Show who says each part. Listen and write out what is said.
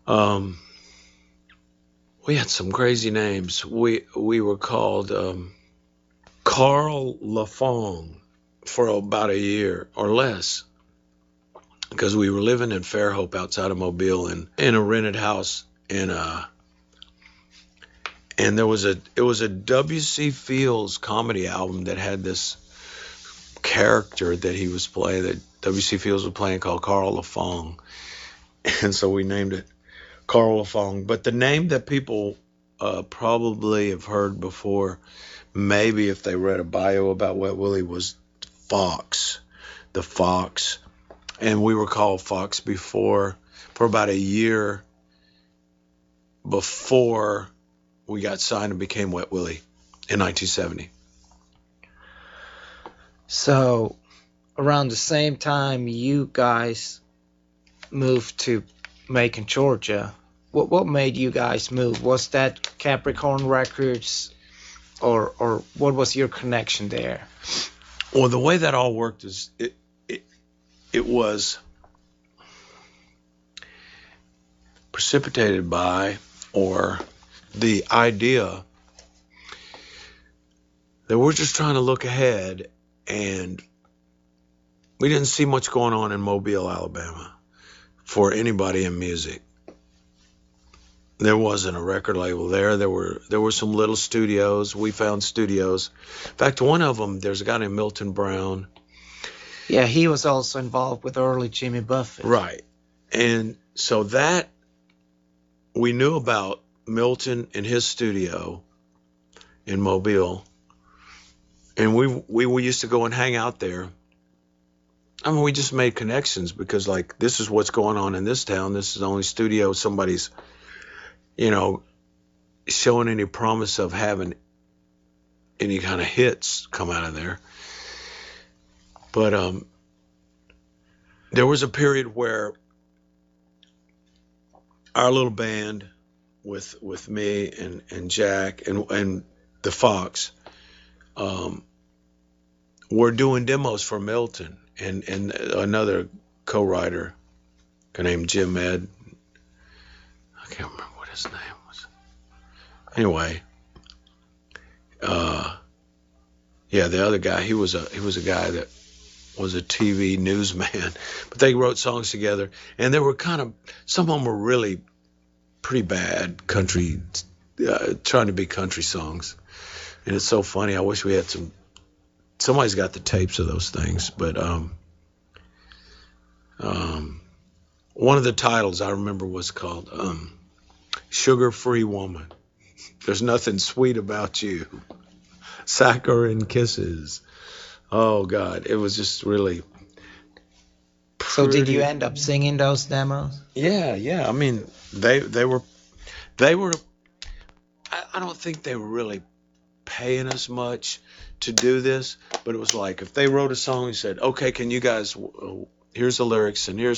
Speaker 1: Um, we had some crazy names. We were called Carl Lafong for about a year or less because we were living in Fairhope outside of Mobile in a rented house and it was a W.C. Fields comedy album that had this character that he was playing that W.C. Fields was playing called Carl Lafong, and so we named it Carl Lafong. But the name that people probably have heard before, maybe if they read a bio about Wet Willie, was Fox, the Fox, and we were called Fox before for about a year before we got signed and became Wet Willie in 1970.
Speaker 2: So, around the same time you guys moved to Macon, Georgia, what made you guys move? Was that Capricorn Records, or what was your connection there?
Speaker 1: Well, the way that all worked is it was precipitated by, or the idea that we're just trying to look ahead, and we didn't see much going on in Mobile, Alabama for anybody in music. There wasn't a record label there. There were some little studios. We found studios. In fact, one of them, there's a guy named Milton Brown.
Speaker 2: Yeah, he was also involved with early Jimmy Buffett.
Speaker 1: Right. And so that we knew about Milton and his studio in Mobile. And we used to go and hang out there. I mean, we just made connections because, like, this is what's going on in this town. This is the only studio somebody's, showing any promise of having any kind of hits come out of there. But there was a period where our little band with me and Jack and the Fox were doing demos for Milton and another co-writer named Jim Ed. I can't remember what his name was. Anyway, yeah, the other guy, he was a guy that was a TV newsman, but they wrote songs together, and they were some of them were really pretty bad country, trying to be country songs. And it's so funny. I wish we had somebody's got the tapes of those things, but one of the titles I remember was called Sugar Free Woman. There's nothing sweet about you. Saccharine kisses. Oh God, it was just really
Speaker 2: So did you
Speaker 1: pretty.
Speaker 2: end up singing those demos?
Speaker 1: Yeah. I mean, they were. I don't think they were really paying us much to do this, but it was like if they wrote a song and said, "Okay, can you guys? Here's the lyrics and here's